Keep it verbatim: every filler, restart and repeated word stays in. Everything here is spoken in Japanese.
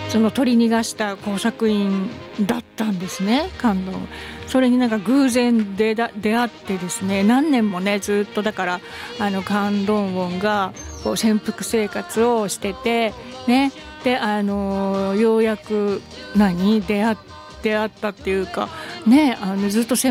その取り逃がした工作員だったんですね、カンドン。それになんか偶然でだ出会ってですね、何年もねずっとだからあのカンドンウォンがこう潜伏生活をしててね、であのようやく何出会って出会ったっていうかね、あのずっと潜